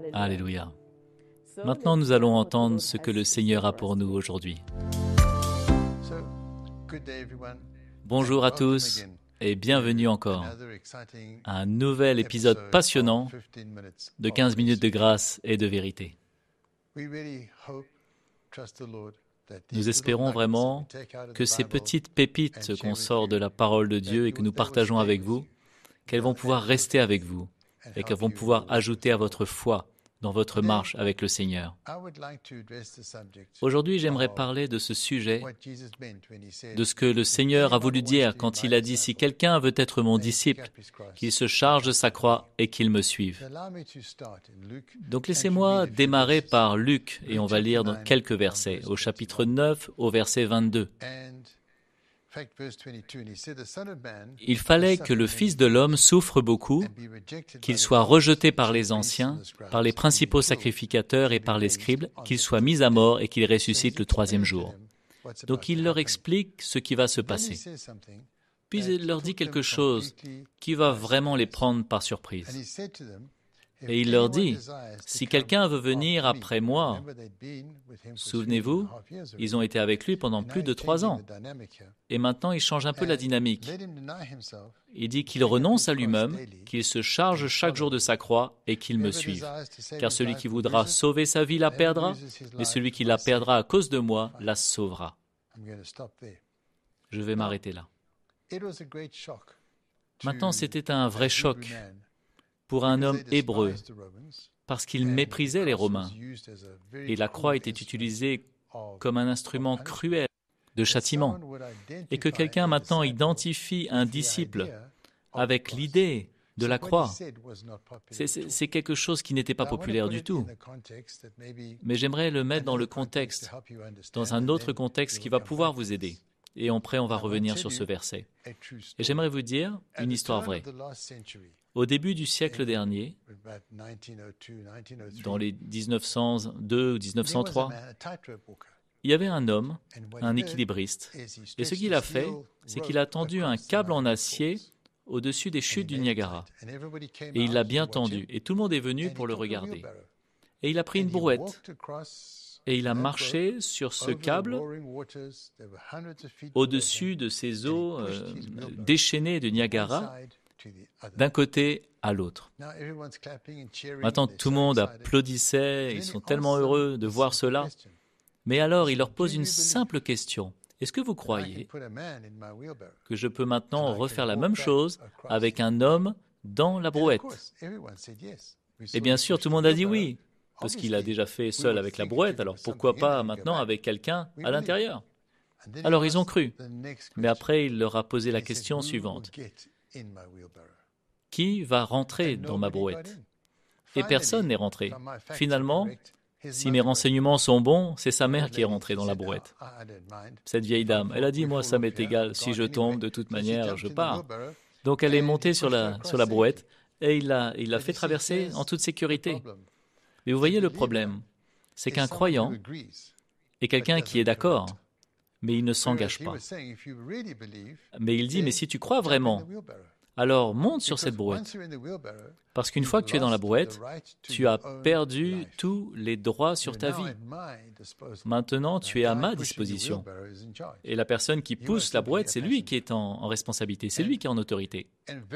Alléluia. Maintenant, nous allons entendre ce que le Seigneur a pour nous aujourd'hui. Bonjour à tous et bienvenue encore à un nouvel épisode passionnant de 15 minutes de grâce et de vérité. Nous espérons vraiment que ces petites pépites qu'on sort de la parole de Dieu et que nous partageons avec vous, qu'elles vont pouvoir rester avec vous et qu'elles vont pouvoir ajouter à votre foi dans votre marche avec le Seigneur. Aujourd'hui, j'aimerais parler de ce sujet, de ce que le Seigneur a voulu dire quand il a dit « Si quelqu'un veut être mon disciple, qu'il se charge de sa croix et qu'il me suive. » Donc laissez-moi démarrer par Luc et on va lire dans quelques versets, au chapitre 9, au verset 22. Il fallait que le Fils de l'homme souffre beaucoup, qu'il soit rejeté par les anciens, par les principaux sacrificateurs et par les scribes, qu'il soit mis à mort et qu'il ressuscite le troisième jour. Donc il leur explique ce qui va se passer. Puis il leur dit quelque chose qui va vraiment les prendre par surprise. Et il leur dit, si quelqu'un veut venir après moi, souvenez-vous, ils ont été avec lui pendant plus de 3 ans. Et maintenant, il change un peu la dynamique. Il dit qu'il renonce à lui-même, qu'il se charge chaque jour de sa croix et qu'il me suive. Car celui qui voudra sauver sa vie la perdra, mais celui qui la perdra à cause de moi la sauvera. Je vais m'arrêter là. Maintenant, c'était un vrai choc pour un homme hébreu, parce qu'il méprisait les Romains. Et la croix était utilisée comme un instrument cruel de châtiment. Et que quelqu'un maintenant identifie un disciple avec l'idée de la croix, c'est quelque chose qui n'était pas populaire du tout. Mais j'aimerais le mettre dans le contexte, dans un autre contexte qui va pouvoir vous aider. Et après, on va revenir sur ce verset. Et j'aimerais vous dire une histoire vraie. Au début du siècle dernier, dans les 1902 ou 1903, il y avait un homme, un équilibriste. Et ce qu'il a fait, c'est qu'il a tendu un câble en acier au-dessus des chutes du Niagara. Et il l'a bien tendu. Et tout le monde est venu pour le regarder. Et il a pris une brouette. Et il a marché sur ce câble au-dessus de ces eaux déchaînées de Niagara, d'un côté à l'autre. Maintenant, tout le monde applaudissait, ils sont tellement heureux de voir cela. Mais alors, il leur pose une simple question. Est-ce que vous croyez que je peux maintenant refaire la même chose avec un homme dans la brouette? Et bien sûr, tout le monde a dit oui, parce qu'il a déjà fait seul avec la brouette, alors pourquoi pas maintenant avec quelqu'un à l'intérieur? Alors, ils ont cru. Mais après, il leur a posé la question suivante. Qui va rentrer dans ma brouette? Et personne n'est rentré. Finalement, si mes renseignements sont bons, c'est sa mère qui est rentrée dans la brouette. Cette vieille dame, elle a dit, moi ça m'est égal, si je tombe, de toute manière, je pars. Donc elle est montée sur la brouette et il l'a fait traverser en toute sécurité. Mais vous voyez le problème, c'est qu'un croyant est quelqu'un qui est d'accord, mais il ne s'engage pas. Mais il dit, mais si tu crois vraiment, alors monte sur cette brouette. Parce qu'une fois que tu es dans la brouette, tu as perdu tous les droits sur ta vie. Maintenant, tu es à ma disposition. Et la personne qui pousse la brouette, c'est lui qui est en responsabilité, c'est lui qui est en autorité.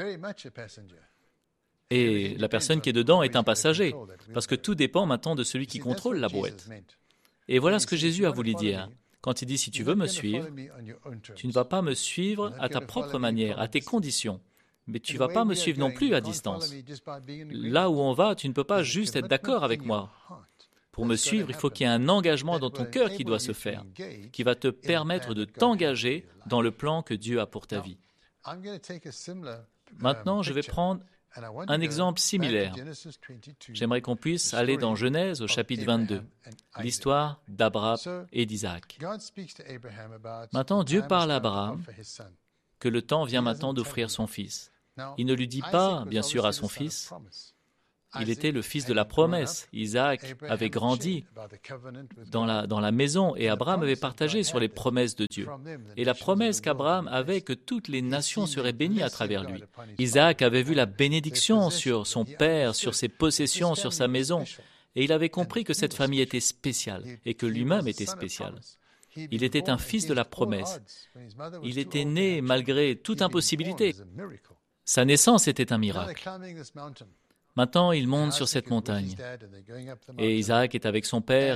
Et la personne qui est dedans est un passager, parce que tout dépend maintenant de celui qui contrôle la brouette. Et voilà ce que Jésus a voulu dire. Quand il dit, si tu veux me suivre, tu ne vas pas me suivre à ta propre manière, à tes conditions. Mais tu ne vas pas me suivre non plus à distance. Là où on va, tu ne peux pas juste être d'accord avec moi. Pour me suivre, il faut qu'il y ait un engagement dans ton cœur qui doit se faire, qui va te permettre de t'engager dans le plan que Dieu a pour ta vie. Maintenant, je vais prendre un exemple similaire. J'aimerais qu'on puisse aller dans Genèse au chapitre 22, l'histoire d'Abraham et d'Isaac. Maintenant, Dieu parle à Abraham que le temps vient maintenant d'offrir son fils. Il ne lui dit pas, bien sûr, à son fils, Il était le fils de la promesse. Isaac avait grandi dans la maison et Abraham avait partagé sur les promesses de Dieu. Et la promesse qu'Abraham avait que toutes les nations seraient bénies à travers lui. Isaac avait vu la bénédiction sur son père, sur ses possessions, sur sa maison. Et il avait compris que cette famille était spéciale et que lui-même était spécial. Il était un fils de la promesse. Il était né malgré toute impossibilité. Sa naissance était un miracle. Maintenant, il monte sur cette montagne. Et Isaac est avec son père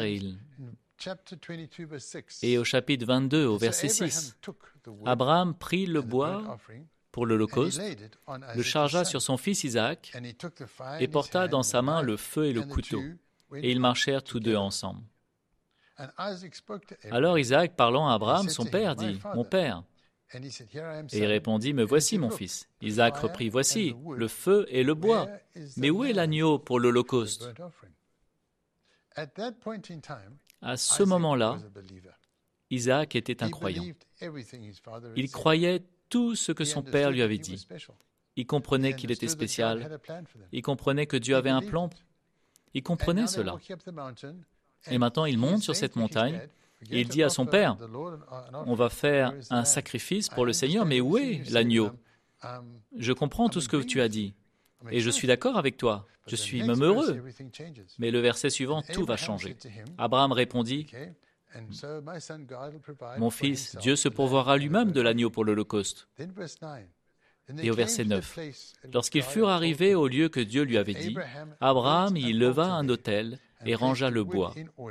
et au chapitre 22, au verset 6, Abraham prit le bois pour l'Holocauste, le chargea sur son fils Isaac et porta dans sa main le feu et le couteau. Et ils marchèrent tous deux ensemble. Alors Isaac, parlant à Abraham, son père, dit, « Mon père ». Et il répondit, « Me voici, mon fils. » Isaac reprit, « Voici le feu et le bois. Mais où est l'agneau pour l'Holocauste » À ce moment-là, Isaac était un croyant. Il croyait tout ce que son père lui avait dit. Il comprenait qu'il était spécial. Il comprenait que Dieu avait un plan. Il comprenait cela. Et maintenant, il monte sur cette montagne et il dit à son père, « On va faire un sacrifice pour le Seigneur, mais où est l'agneau ? Je comprends tout ce que tu as dit et je suis d'accord avec toi. Je suis même heureux. » Mais le verset suivant, tout va changer. Abraham répondit, « Mon fils, Dieu se pourvoira lui-même de l'agneau pour l'Holocauste. » Et au verset 9, « Lorsqu'ils furent arrivés au lieu que Dieu lui avait dit, Abraham y leva un autel et rangea le bois. »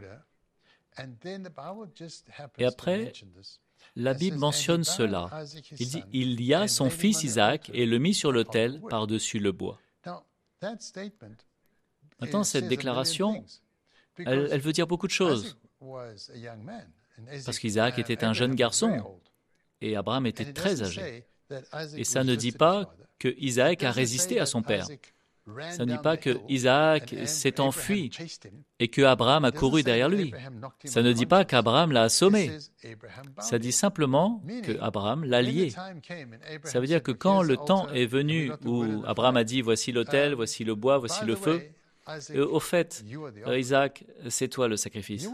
Et après, la Bible mentionne cela. Il dit, il lia son fils Isaac et le mit sur l'autel par-dessus le bois. Maintenant, cette déclaration, elle veut dire beaucoup de choses. Parce qu'Isaac était un jeune garçon et Abraham était très âgé. Et ça ne dit pas que Isaac a résisté à son père. Ça ne dit pas que Isaac s'est enfui et que Abraham a couru derrière lui. Ça ne dit pas qu'Abraham l'a assommé. Ça dit simplement que Abraham l'a lié. Ça veut dire que quand le temps est venu où Abraham a dit « Voici l'autel, voici le bois, voici le feu », au fait, Isaac, c'est toi le sacrifice.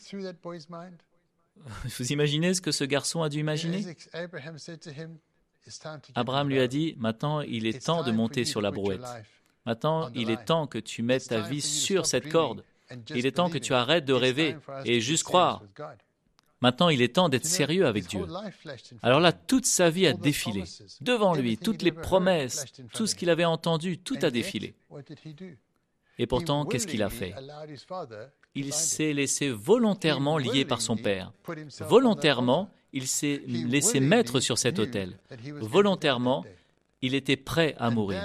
Vous imaginez ce que ce garçon a dû imaginer ? Abraham lui a dit, maintenant il est temps de monter sur la brouette. Maintenant il est temps que tu mettes ta vie sur cette corde. Il est temps que tu arrêtes de rêver et juste croire. Maintenant il est temps d'être sérieux avec Dieu. Alors là, toute sa vie a défilé. Devant lui, toutes les promesses, tout ce qu'il avait entendu, tout a défilé. Et pourtant, qu'est-ce qu'il a fait ? Il s'est laissé volontairement lier par son père. Volontairement, il s'est laissé mettre sur cet autel. Volontairement, il était prêt à mourir.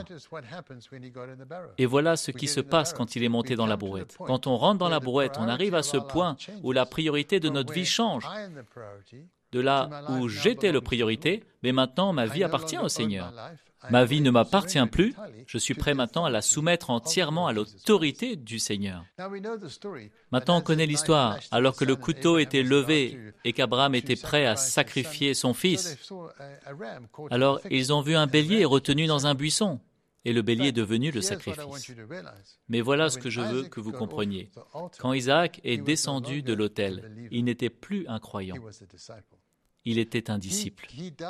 Et voilà ce qui se passe quand il est monté dans la brouette. Quand on rentre dans la brouette, on arrive à ce point où la priorité de notre vie change. De là où j'étais la priorité, mais maintenant ma vie appartient au Seigneur. Ma vie ne m'appartient plus, je suis prêt maintenant à la soumettre entièrement à l'autorité du Seigneur. Maintenant on connaît l'histoire. Alors que le couteau était levé et qu'Abraham était prêt à sacrifier son fils, alors ils ont vu un bélier retenu dans un buisson et le bélier est devenu le sacrifice. Mais voilà ce que je veux que vous compreniez. Quand Isaac est descendu de l'autel, il n'était plus un croyant. Il était un disciple.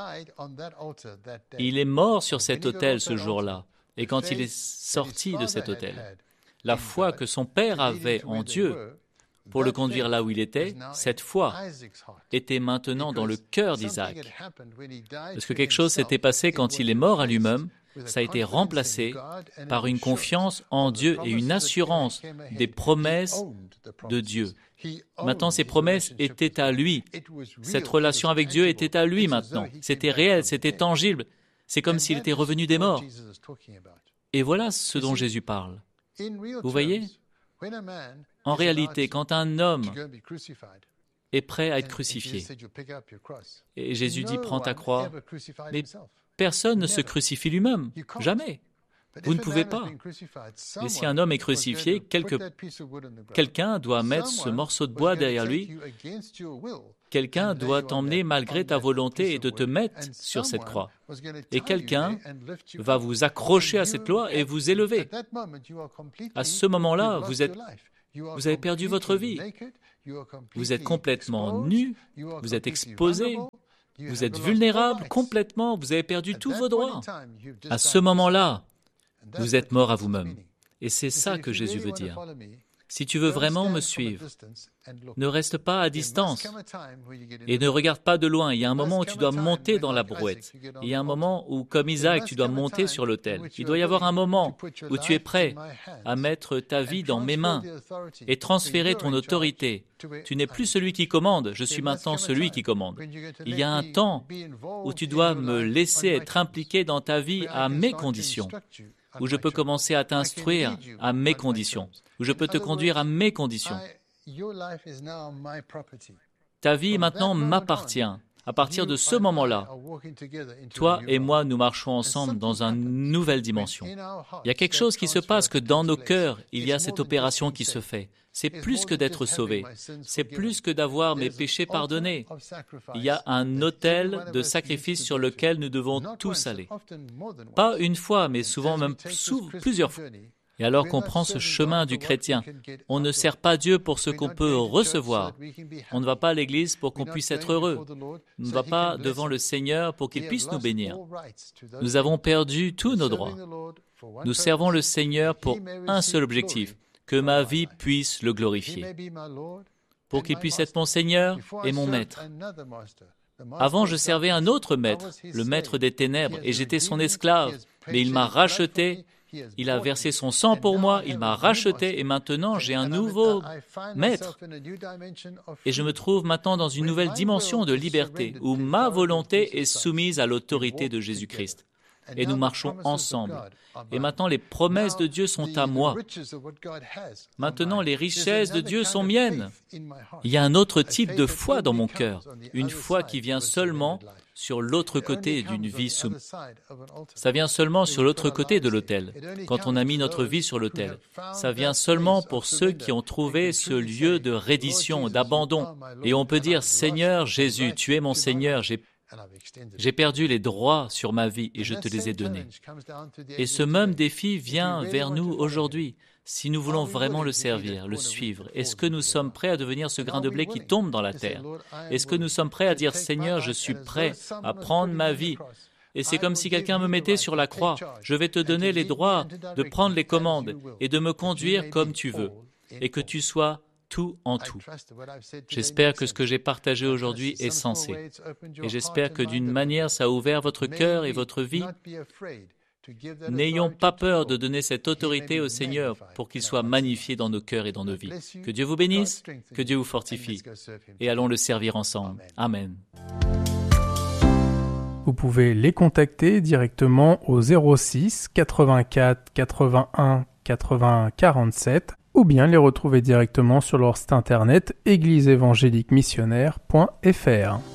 Il est mort sur cet autel ce jour-là. Et quand il est sorti de cet autel, la foi que son père avait en Dieu pour le conduire là où il était, cette foi était maintenant dans le cœur d'Isaac. Parce que quelque chose s'était passé quand il est mort à lui-même, ça a été remplacé par une confiance en Dieu et une assurance des promesses de Dieu. Maintenant, ces promesses étaient à lui. Cette relation avec Dieu était à lui maintenant. C'était réel, c'était tangible. C'est comme s'il était revenu des morts. Et voilà ce dont Jésus parle. Vous voyez ? En réalité, quand un homme est prêt à être crucifié, et Jésus dit « Prends ta croix », mais personne ne se crucifie lui-même, jamais. Vous ne pouvez pas. Et si un homme est crucifié, quelqu'un doit mettre ce morceau de bois derrière lui. Quelqu'un doit t'emmener malgré ta volonté et de te mettre sur cette croix. Et quelqu'un va vous accrocher à cette croix et vous élever. À ce moment-là, vous avez perdu votre vie. Vous êtes complètement nu, vous êtes exposé, vous êtes vulnérable complètement, vous avez perdu tous vos droits. À ce moment-là, vous êtes mort à vous-même. Et c'est ça que Jésus veut dire. Si tu veux vraiment me suivre, ne reste pas à distance et ne regarde pas de loin. Il y a un moment où tu dois monter dans la brouette. Il y a un moment où, comme Isaac, tu dois monter sur l'autel. Il doit y avoir un moment où tu es prêt à mettre ta vie dans mes mains et transférer ton autorité. Tu n'es plus celui qui commande, je suis maintenant celui qui commande. Il y a un temps où tu dois me laisser être impliqué dans ta vie à mes conditions, où je peux commencer à t'instruire à mes conditions, où je peux te conduire à mes conditions. Ta vie maintenant m'appartient. À partir de ce moment-là, toi et moi, nous marchons ensemble dans une nouvelle dimension. Il y a quelque chose qui se passe, que dans nos cœurs, il y a cette opération qui se fait. C'est plus que d'être sauvé. C'est plus que d'avoir mes péchés pardonnés. Il y a un autel de sacrifice sur lequel nous devons tous aller. Pas une fois, mais souvent même plusieurs fois. Et alors qu'on prend ce chemin du chrétien, on ne sert pas Dieu pour ce qu'on peut recevoir. On ne va pas à l'église pour qu'on puisse être heureux. On ne va pas devant le Seigneur pour qu'il puisse nous bénir. Nous avons perdu tous nos droits. Nous servons le Seigneur pour un seul objectif, que ma vie puisse le glorifier, pour qu'il puisse être mon Seigneur et mon Maître. Avant, je servais un autre maître, le maître des ténèbres, et j'étais son esclave, mais il m'a racheté. Il a versé son sang pour moi, il m'a racheté et maintenant j'ai un nouveau maître. Et je me trouve maintenant dans une nouvelle dimension de liberté où ma volonté est soumise à l'autorité de Jésus-Christ. Et nous marchons ensemble. Et maintenant les promesses de Dieu sont à moi. Maintenant les richesses de Dieu sont miennes. Il y a un autre type de foi dans mon cœur, une foi qui vient seulement sur l'autre côté d'une vie soumise. Ça vient seulement sur l'autre côté de l'autel, quand on a mis notre vie sur l'autel. Ça vient seulement pour ceux qui ont trouvé ce lieu de reddition, d'abandon. Et on peut dire, Seigneur Jésus, tu es mon Seigneur, j'ai perdu les droits sur ma vie et je te les ai donnés. Et ce même défi vient vers nous aujourd'hui. Si nous voulons vraiment le servir, le suivre, est-ce que nous sommes prêts à devenir ce grain de blé qui tombe dans la terre? Est-ce que nous sommes prêts à dire, Seigneur, je suis prêt à prendre ma vie? Et c'est comme si quelqu'un me mettait sur la croix. Je vais te donner les droits de prendre les commandes et de me conduire comme tu veux, et que tu sois tout en tout. J'espère que ce que j'ai partagé aujourd'hui est sensé. Et j'espère que d'une manière, ça a ouvert votre cœur et votre vie. N'ayons pas peur de donner cette autorité au Seigneur pour qu'il soit magnifié dans nos cœurs et dans nos vies. Que Dieu vous bénisse, que Dieu vous fortifie, et allons le servir ensemble. Amen. Vous pouvez les contacter directement au 06 84 81 80 47 ou bien les retrouver directement sur leur site internet égliseévangéliquemissionnaire.fr.